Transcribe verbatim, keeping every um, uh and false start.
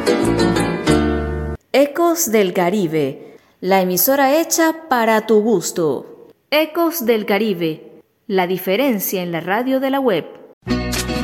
Ecos del Caribe, la emisora hecha para tu gusto. Ecos del Caribe, la diferencia en la radio de la web.